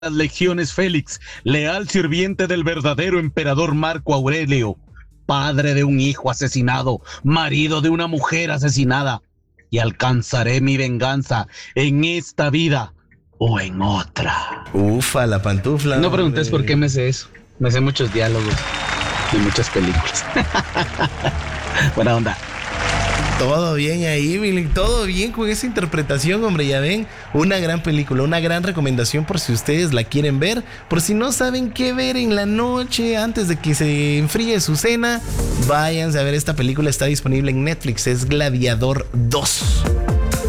las legiones Félix, leal sirviente del verdadero emperador Marco Aurelio, padre de un hijo asesinado, marido de una mujer asesinada, y alcanzaré mi venganza en esta vida o en otra. Ufa, la pantufla. No preguntes por qué me sé eso. Me sé muchos diálogos y muchas películas. Buena onda. Todo bien ahí, Billy, todo bien con esa interpretación, hombre, ya ven, una gran película, una gran recomendación por si ustedes la quieren ver, por si no saben qué ver en la noche antes de que se enfríe su cena, váyanse a ver esta película, está disponible en Netflix, es Gladiador 2.